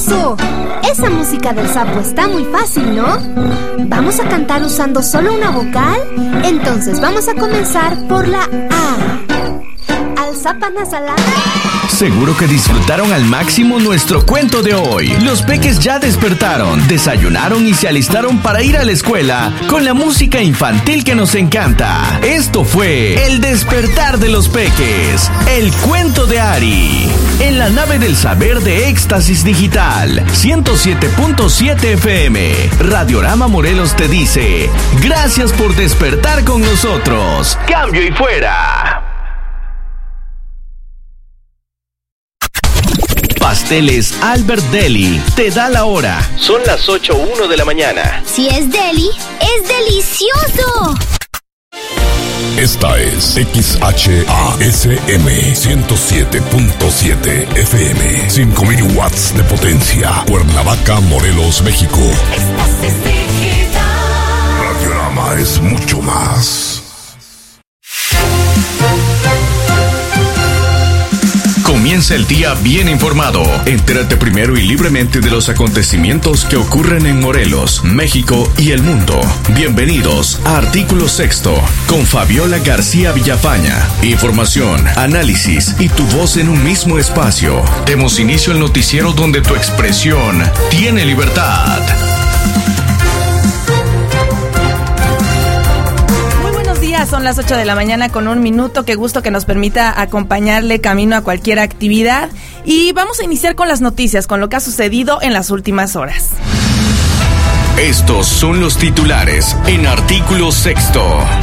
eso! Esa música del sapo está muy fácil, ¿no? ¿Vamos a cantar usando solo una vocal? Entonces vamos a comenzar por la A. Alzapanasalá. Seguro que disfrutaron al máximo nuestro cuento de hoy. Los peques ya despertaron, desayunaron y se alistaron para ir a la escuela con la música infantil que nos encanta. Esto fue El Despertar de los Peques, el cuento de Ari, en la nave del saber de Éxtasis Digital, 107.7 FM. Radiorama Morelos te dice, gracias por despertar con nosotros. Cambio y fuera. Pasteles Albert Deli te da la hora. Son las 8:01 de la mañana. Si es deli, es delicioso. Esta es XHASM 107.7 FM. 5000 watts de potencia. Cuernavaca, Morelos, México. Radiorama es mucho más. Comienza el día bien informado. Entérate primero y libremente de los acontecimientos que ocurren en Morelos, México y el mundo. Bienvenidos a Artículo Sexto con Fabiola García Villafaña. Información, análisis y tu voz en un mismo espacio. Demos inicio al noticiero donde tu expresión tiene libertad. Son las 8 de la mañana con 1 minuto. Qué gusto que nos permita acompañarle camino a cualquier actividad. Y vamos a iniciar con las noticias, con lo que ha sucedido en las últimas horas. Estos son los titulares en Artículo Sexto.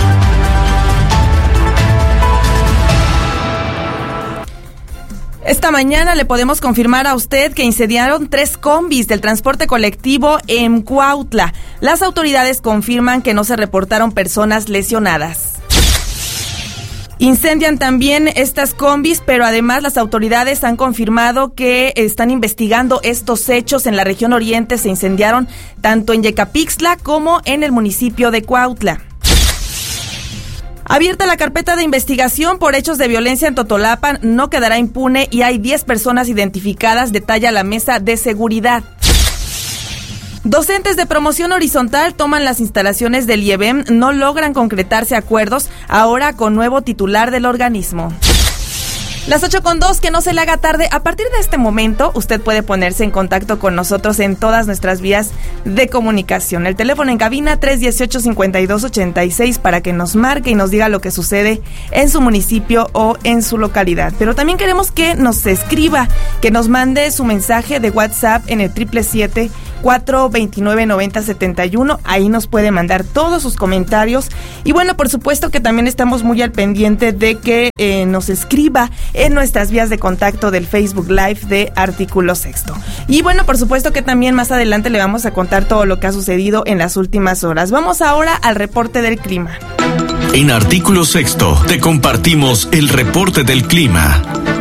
Esta mañana le podemos confirmar a usted que incendiaron 3 combis del transporte colectivo en Cuautla. Las autoridades confirman que no se reportaron personas lesionadas. Incendian también estas combis, pero además las autoridades han confirmado que están investigando estos hechos. En la región oriente se incendiaron tanto en Yecapixtla como en el municipio de Cuautla. Abierta la carpeta de investigación por hechos de violencia en Totolapan, no quedará impune y hay 10 personas identificadas, detalla la mesa de seguridad. Docentes de promoción horizontal toman las instalaciones del IEBEM, no logran concretarse acuerdos, ahora con nuevo titular del organismo. Las 8:02, que no se le haga tarde. A partir de este momento, usted puede ponerse en contacto con nosotros en todas nuestras vías de comunicación. El teléfono en cabina 318-5286 para que nos marque y nos diga lo que sucede en su municipio o en su localidad. Pero también queremos que nos escriba, que nos mande su mensaje de WhatsApp en el 777-429-9071. Ahí nos puede mandar todos sus comentarios. Y bueno, por supuesto que también estamos muy al pendiente de que nos escriba en nuestras vías de contacto del Facebook Live de Artículo Sexto. Y bueno, por supuesto que también más adelante le vamos a contar todo lo que ha sucedido en las últimas horas. Vamos ahora al reporte del clima. En Artículo Sexto te compartimos el reporte del clima.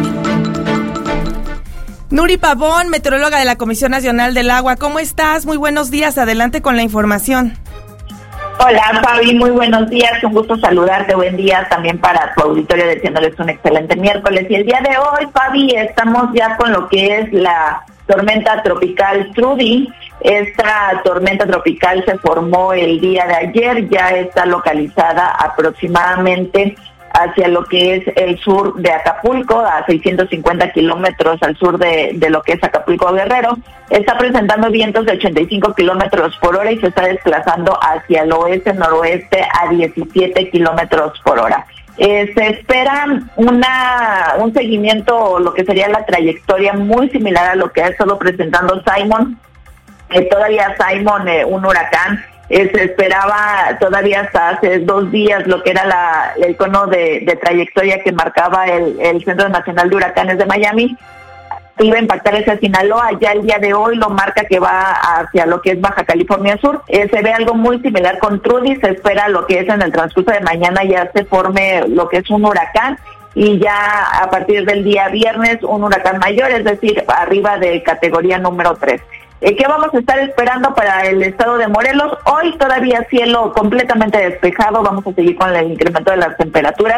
Nuri Pavón, meteoróloga de la Comisión Nacional del Agua. ¿Cómo estás? Muy buenos días. Adelante con la información. Hola, Fabi, muy buenos días, un gusto saludarte, buen día también para tu auditorio, deseándoles un excelente miércoles. Y el día de hoy, Fabi, estamos ya con lo que es la tormenta tropical Trudy. Esta tormenta tropical se formó el día de ayer, ya está localizada aproximadamente hacia lo que es el sur de Acapulco, a 650 kilómetros al sur de lo que es Acapulco Guerrero. Está presentando vientos de 85 kilómetros por hora y se está desplazando hacia el oeste-noroeste a 17 kilómetros por hora. Se espera un seguimiento, lo que sería la trayectoria muy similar a lo que ha estado presentando Simon. Todavía Simon, un huracán, se esperaba todavía hasta hace 2 días lo que era el cono de trayectoria que marcaba el Centro Nacional de Huracanes de Miami. Iba a impactar hacia Sinaloa, ya el día de hoy lo marca que va hacia lo que es Baja California Sur. Se ve algo muy similar con Trudy, se espera lo que es en el transcurso de mañana ya se forme lo que es un huracán y ya a partir del día viernes un huracán mayor, es decir, arriba de categoría número 3. ¿Qué vamos a estar esperando para el estado de Morelos? Hoy todavía cielo completamente despejado, vamos a seguir con el incremento de las temperaturas.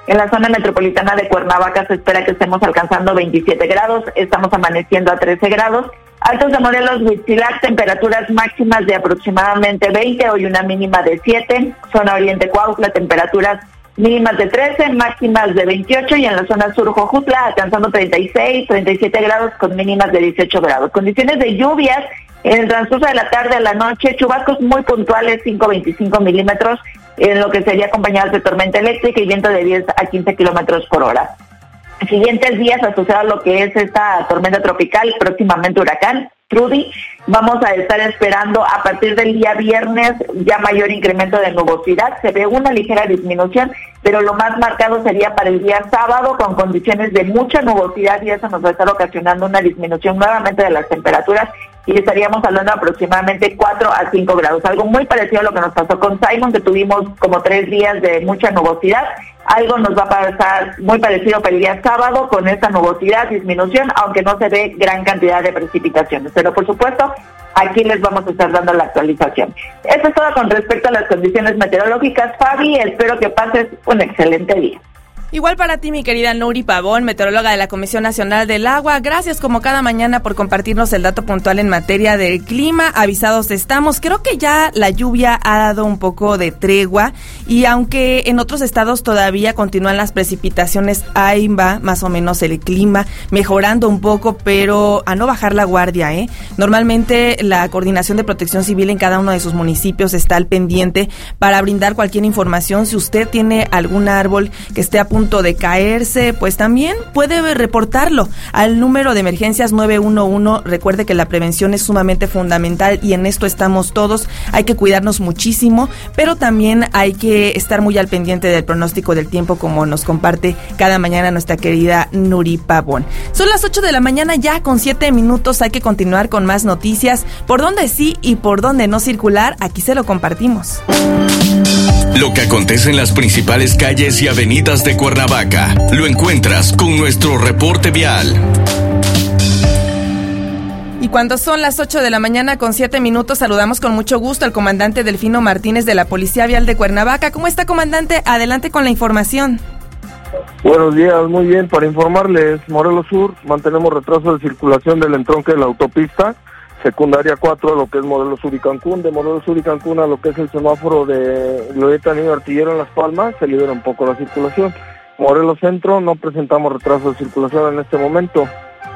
En la zona metropolitana de Cuernavaca se espera que estemos alcanzando 27 grados, estamos amaneciendo a 13 grados. Altos de Morelos, Huitzilac, temperaturas máximas de aproximadamente 20, hoy una mínima de 7. Zona Oriente Cuautla, temperaturas mínimas de 13, máximas de 28, y en la zona sur Jojutla alcanzando 36, 37 grados con mínimas de 18 grados. Condiciones de lluvias en el transcurso de la tarde a la noche, chubascos muy puntuales, 5-25 milímetros, en lo que sería acompañados de tormenta eléctrica y viento de 10 a 15 kilómetros por hora. Siguientes días asociados a lo que es esta tormenta tropical, próximamente huracán Trudy, vamos a estar esperando a partir del día viernes ya mayor incremento de nubosidad. Se ve una ligera disminución, pero lo más marcado sería para el día sábado con condiciones de mucha nubosidad, y eso nos va a estar ocasionando una disminución nuevamente de las temperaturas, y estaríamos hablando de aproximadamente 4 a 5 grados. Algo muy parecido a lo que nos pasó con Simon, que tuvimos como 3 días de mucha nubosidad. Algo nos va a pasar muy parecido para el día sábado con esta nubosidad, disminución, aunque no se ve gran cantidad de precipitaciones. Pero por supuesto, aquí les vamos a estar dando la actualización. Eso es todo con respecto a las condiciones meteorológicas, Fabi. Espero que pases un excelente día. Igual para ti, mi querida Nuri Pavón, meteoróloga de la Comisión Nacional del Agua. Gracias como cada mañana por compartirnos el dato puntual en materia del clima. Avisados estamos. Creo que ya la lluvia ha dado un poco de tregua, y aunque en otros estados todavía continúan las precipitaciones, ahí va más o menos el clima mejorando un poco, pero a no bajar la guardia, ¿eh? Normalmente la Coordinación de Protección Civil en cada uno de sus municipios está al pendiente para brindar cualquier información. Si usted tiene algún árbol que esté a punto de caerse, pues también puede reportarlo al número de emergencias 911. Recuerde que la prevención es sumamente fundamental, y en esto estamos todos. Hay que cuidarnos muchísimo, pero también hay que estar muy al pendiente del pronóstico del tiempo, como nos comparte cada mañana nuestra querida Nuri Pavón. Son las 8 de la mañana ya con 7 minutos. Hay que continuar con más noticias. Por dónde sí y por dónde no circular, aquí se lo compartimos. Lo que acontece en las principales calles y avenidas de Cuernavaca lo encuentras con nuestro reporte vial. Y cuando son las 8 de la mañana con 7 minutos, saludamos con mucho gusto al comandante Delfino Martínez de la Policía Vial de Cuernavaca. ¿Cómo está, comandante? Adelante con la información. Buenos días, muy bien. Para informarles, Morelos Sur, mantenemos retraso de circulación del entronque de la autopista secundaria 4, lo que es Morelos Sur y Cancún. De Morelos Sur y Cancún a lo que es el semáforo de Glorieta Niño Artillero en Las Palmas, se libera un poco la circulación. Morelos Centro, no presentamos retraso de circulación en este momento,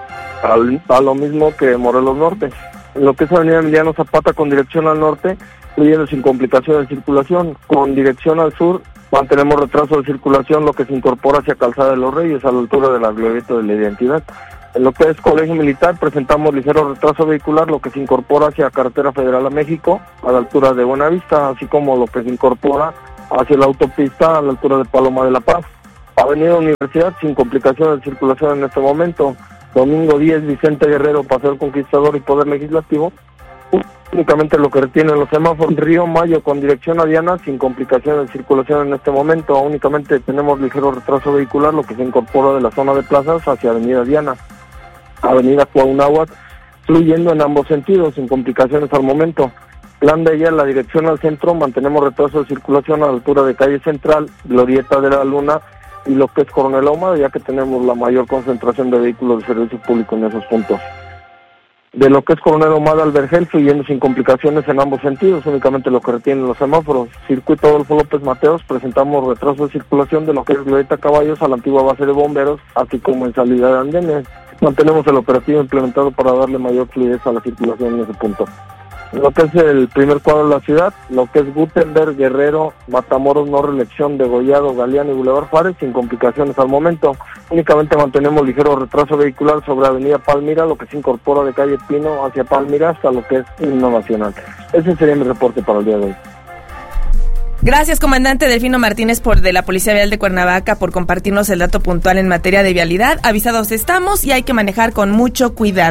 a lo mismo que Morelos Norte. En lo que es Avenida Emiliano Zapata con dirección al norte, fluyendo sin complicación de circulación. Con dirección al sur, mantenemos retraso de circulación, lo que se incorpora hacia Calzada de los Reyes, a la altura de la Glorieta de la Identidad. En lo que es Colegio Militar, presentamos ligero retraso vehicular, lo que se incorpora hacia Carretera Federal a México, a la altura de Buenavista, así como lo que se incorpora hacia la autopista a la altura de Paloma de la Paz. Avenida Universidad, sin complicaciones de circulación en este momento. Domingo 10, Vicente Guerrero, Paseo del Conquistador y Poder Legislativo. Únicamente lo que retienen los semáforos. Río Mayo con dirección a Diana, sin complicaciones de circulación en este momento. Únicamente tenemos ligero retraso vehicular, lo que se incorpora de la zona de plazas hacia Avenida Diana. Avenida Cuauhnáhuac, fluyendo en ambos sentidos, sin complicaciones al momento. Plan de ella, la dirección al centro, mantenemos retraso de circulación a la altura de Calle Central, Glorieta de la Luna y lo que es Coronel Ahumada, ya que tenemos la mayor concentración de vehículos de servicio público en esos puntos. De lo que es Coronel Ahumada al Vergel, fluyendo sin complicaciones en ambos sentidos, únicamente lo que retienen los semáforos. Circuito Adolfo López Mateos, presentamos retraso de circulación de lo que es Glorieta Caballos a la antigua base de bomberos, así como en salida de andenes. Mantenemos el operativo implementado para darle mayor fluidez a la circulación en ese punto. Lo que es el primer cuadro de la ciudad, lo que es Gutenberg, Guerrero, Matamoros, No Reelección, Degollado, Galeano y Boulevard Juárez, sin complicaciones al momento. Únicamente mantenemos ligero retraso vehicular sobre Avenida Palmira, lo que se incorpora de Calle Pino hacia Palmira hasta lo que es Himno Nacional. Ese sería mi reporte para el día de hoy. Gracias, comandante Delfino Martínez de la Policía Vial de Cuernavaca, por compartirnos el dato puntual en materia de vialidad. Avisados estamos y hay que manejar con mucho cuidado.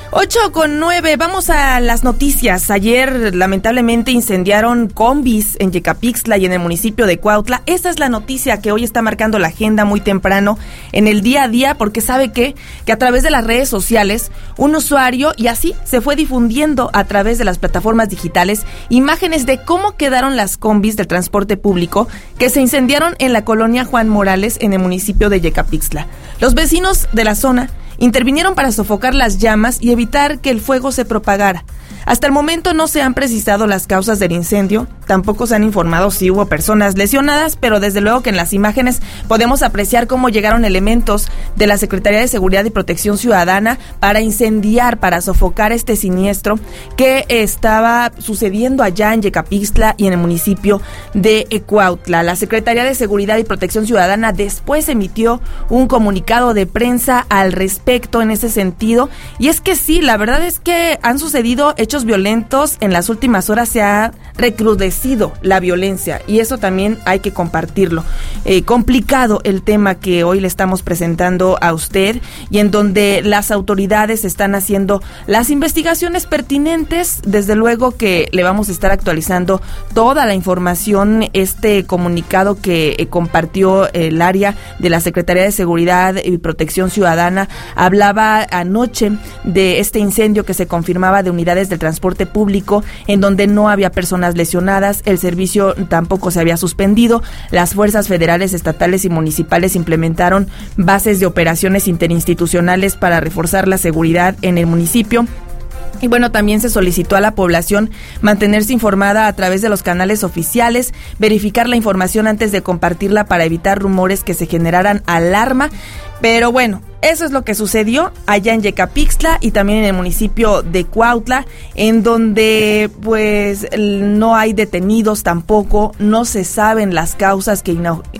8:09, vamos a las noticias. Ayer lamentablemente incendiaron combis en Yecapixtla y en el municipio de Cuautla. Esa es la noticia que hoy está marcando la agenda muy temprano en el día a día, porque sabe que a través de las redes sociales un usuario, y así se fue difundiendo a través de las plataformas digitales, imágenes de cómo quedaron las combis del transporte público que se incendiaron en la colonia Juan Morales en el municipio de Yecapixtla. Los vecinos de la zona intervinieron para sofocar las llamas y evitar que el fuego se propagara. Hasta el momento no se han precisado las causas del incendio, tampoco se han informado si hubo personas lesionadas, pero desde luego que en las imágenes podemos apreciar cómo llegaron elementos de la Secretaría de Seguridad y Protección Ciudadana para incendiar, para sofocar este siniestro que estaba sucediendo allá en Yecapixtla y en el municipio de Cuautla. La Secretaría de Seguridad y Protección Ciudadana después emitió un comunicado de prensa al respecto en ese sentido, y es que sí, la verdad es que han sucedido hechos violentos. En las últimas horas se ha recrudecido la violencia y eso también hay que compartirlo. Complicado el tema que hoy le estamos presentando a usted, y en donde las autoridades están haciendo las investigaciones pertinentes. Desde luego que le vamos a estar actualizando toda la información. Este comunicado que compartió el área de la Secretaría de Seguridad y Protección Ciudadana hablaba anoche de este incendio que se confirmaba de unidades del transporte público, en donde no había personas lesionadas, el servicio tampoco se había suspendido. Las fuerzas federales, estatales y municipales implementaron bases de operaciones interinstitucionales para reforzar la seguridad en el municipio. Y bueno, también se solicitó a la población mantenerse informada a través de los canales oficiales, verificar la información antes de compartirla para evitar rumores que se generaran alarma. Pero bueno, eso es lo que sucedió allá en Yecapixtla y también en el municipio de Cuautla, en donde pues no hay detenidos tampoco, no se saben las causas que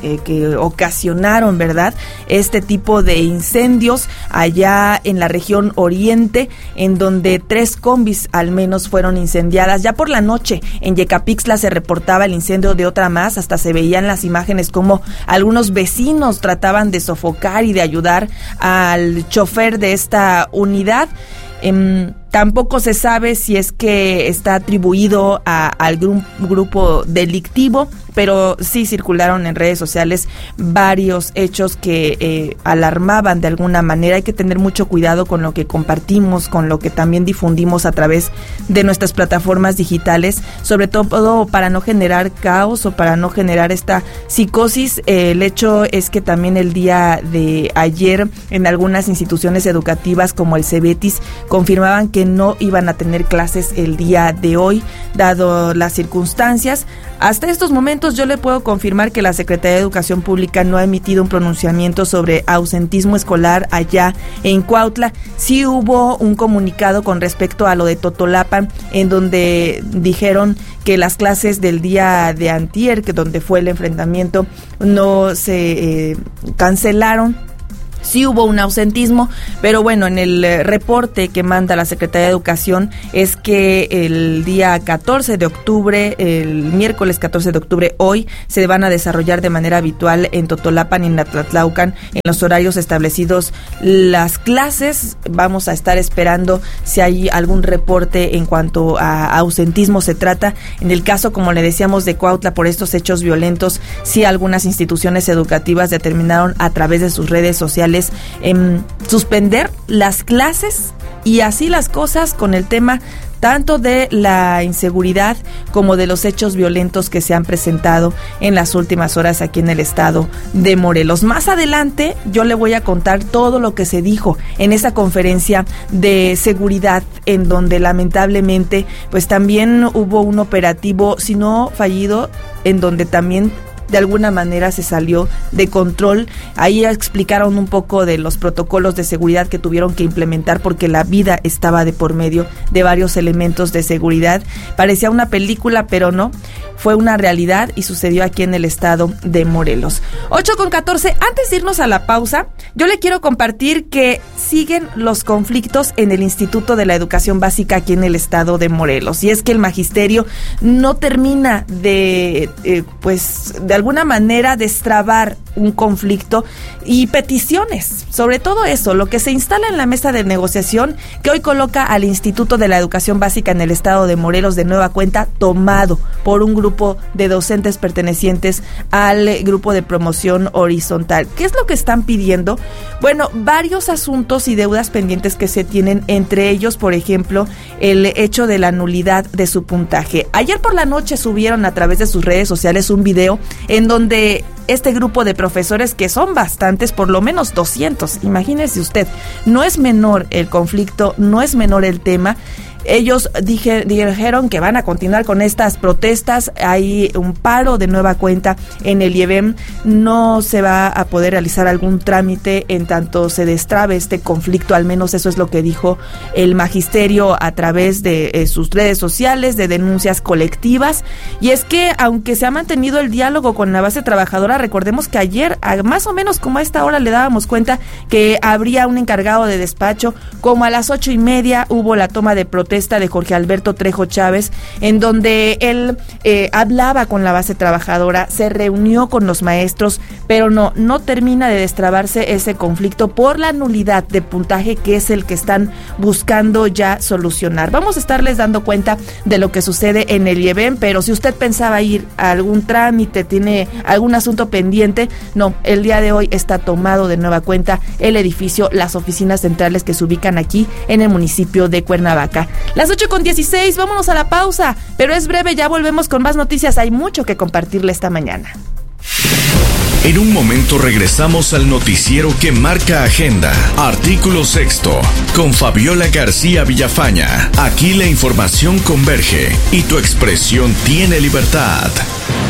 ocasionaron, ¿verdad?, este tipo de incendios allá en la región oriente, en donde 3 combis al menos fueron incendiadas. Ya por la noche en Yecapixtla se reportaba el incendio de otra más, hasta se veían las imágenes como algunos vecinos trataban de sofocar y de ayudar al chofer de esta unidad. Tampoco se sabe si es que está atribuido al grupo delictivo, pero sí circularon en redes sociales varios hechos que alarmaban de alguna manera. Hay que tener mucho cuidado con lo que compartimos, con lo que también difundimos a través de nuestras plataformas digitales, sobre todo para no generar caos o para no generar esta psicosis. El hecho es que también el día de ayer en algunas instituciones educativas como el Cebetis confirmaban que no iban a tener clases el día de hoy, dado las circunstancias. Hasta estos momentos yo le puedo confirmar que la Secretaría de Educación Pública no ha emitido un pronunciamiento sobre ausentismo escolar allá en Cuautla. Sí hubo un comunicado con respecto a lo de Totolapan, en donde dijeron que las clases del día de antier, que donde fue el enfrentamiento, no se cancelaron. Sí hubo un ausentismo, pero bueno, en el reporte que manda la Secretaría de Educación es que el día 14 de octubre, el miércoles 14 de octubre, hoy, se van a desarrollar de manera habitual en Totolapan y en Atlatlaucan, en los horarios establecidos, las clases. Vamos a estar esperando si hay algún reporte en cuanto a ausentismo se trata. En el caso, como le decíamos, de Cuautla, por estos hechos violentos, sí algunas instituciones educativas determinaron a través de sus redes sociales suspender las clases, y así las cosas con el tema tanto de la inseguridad como de los hechos violentos que se han presentado en las últimas horas aquí en el estado de Morelos. Más adelante yo le voy a contar todo lo que se dijo en esa conferencia de seguridad, en donde lamentablemente pues también hubo un operativo, si no fallido, en donde también de alguna manera se salió de control. Ahí explicaron un poco de los protocolos de seguridad que tuvieron que implementar porque la vida estaba de por medio de varios elementos de seguridad. Parecía una película, pero no, fue una realidad y sucedió aquí en el estado de Morelos. 8:14, antes de irnos a la pausa, yo le quiero compartir que siguen los conflictos en el Instituto de la Educación Básica aquí en el estado de Morelos, y es que el magisterio no termina de alguna manera destrabar un conflicto y peticiones. Sobre todo eso, lo que se instala en la mesa de negociación que hoy coloca al Instituto de la Educación Básica en el estado de Morelos de nueva cuenta tomado por un grupo de docentes pertenecientes al grupo de promoción horizontal. ¿Qué es lo que están pidiendo? Bueno, varios asuntos y deudas pendientes que se tienen, entre ellos, por ejemplo, el hecho de la nulidad de su puntaje. Ayer por la noche subieron a través de sus redes sociales un video en donde este grupo de profesores, que son bastantes, por lo menos 200, imagínese usted, no es menor el conflicto, no es menor el tema. Ellos dijeron que van a continuar con estas protestas. Hay un paro de nueva cuenta en el IEBEM. No se va a poder realizar algún trámite en tanto se destrabe este conflicto, al menos eso es lo que dijo el magisterio a través de sus redes sociales, de denuncias colectivas. Y es que, aunque se ha mantenido el diálogo con la base trabajadora, recordemos que ayer, más o menos como a esta hora, le dábamos cuenta que habría un encargado de despacho. Como a las 8:30 hubo la toma de protesta de Jorge Alberto Trejo Chávez, en donde él hablaba con la base trabajadora, se reunió con los maestros, pero no termina de destrabarse ese conflicto por la nulidad de puntaje, que es el que están buscando ya solucionar. Vamos a estarles dando cuenta de lo que sucede en el IEBEM, pero si usted pensaba ir a algún trámite, tiene algún asunto pendiente, no, el día de hoy está tomado de nueva cuenta el edificio, las oficinas centrales que se ubican aquí en el municipio de Cuernavaca. Las 8:16, vámonos a la pausa, pero es breve, ya volvemos con más noticias, hay mucho que compartirle esta mañana. En un momento regresamos al noticiero que marca agenda. Artículo 6, con Fabiola García Villafaña. Aquí la información converge y tu expresión tiene libertad.